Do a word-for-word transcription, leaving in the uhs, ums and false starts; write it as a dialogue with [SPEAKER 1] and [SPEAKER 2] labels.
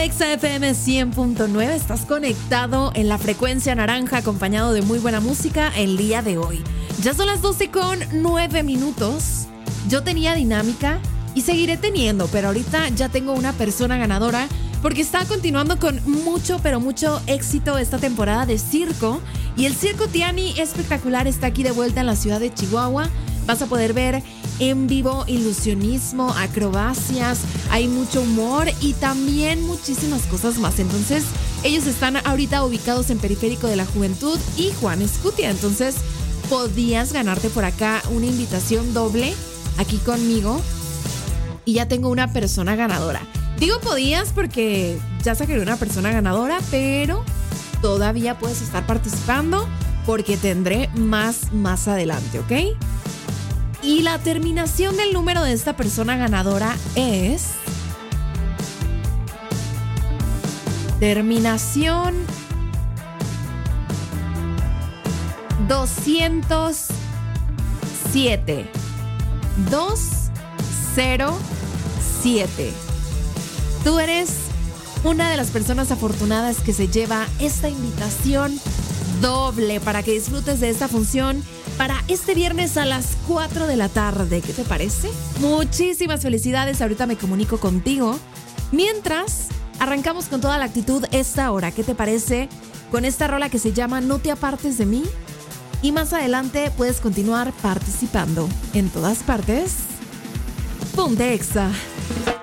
[SPEAKER 1] Exa F M cien punto nueve. Estás conectado en la frecuencia naranja, acompañado de muy buena música el día de hoy. Ya son las doce con nueve minutos. Yo tenía dinámica y seguiré teniendo, pero ahorita ya tengo una persona ganadora porque está continuando con mucho, pero mucho éxito esta temporada de circo. Y el Circo Tiani espectacular está aquí de vuelta en la ciudad de Chihuahua. Vas a poder ver en vivo ilusionismo, acrobacias, hay mucho humor y también muchísimas cosas más. Entonces, ellos están ahorita ubicados en Periférico de la Juventud y Juan Escutia. Entonces, podías ganarte por acá una invitación doble aquí conmigo y ya tengo una persona ganadora. Digo podías porque ya saqué una persona ganadora, pero todavía puedes estar participando porque tendré más más adelante, ¿ok? Y la terminación del número de esta persona ganadora es... Terminación doscientos siete. doscientos siete. Tú eres una de las personas afortunadas que se lleva esta invitación doble para que disfrutes de esta función para este viernes a las cuatro de la tarde. ¿Qué te parece? Muchísimas felicidades. Ahorita me comunico contigo. Mientras, arrancamos con toda la actitud esta hora. ¿Qué te parece con esta rola que se llama No te apartes de mí? Y más adelante puedes continuar participando en todas partes. Ponte Exa.